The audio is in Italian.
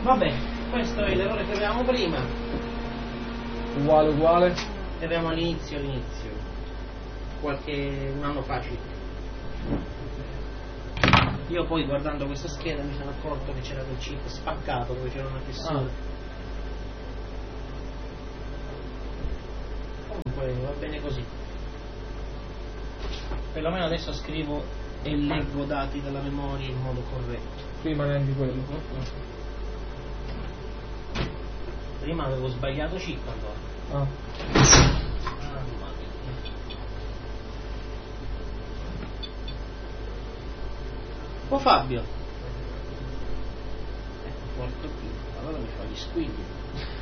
Vabbè, questo è l'errore che avevamo prima. Uguale. Che avevamo all'inizio. Un anno fa circa. Io poi guardando questa scheda mi sono accorto che c'era quel chip spaccato dove c'era una fessura. Comunque va bene così. Perlomeno adesso scrivo e leggo dati dalla memoria in modo corretto. Prima neanche quello. Prima avevo sbagliato chip allora. Mamma mia. Oh Fabio. Porco Dio, allora mi fa gli squilli.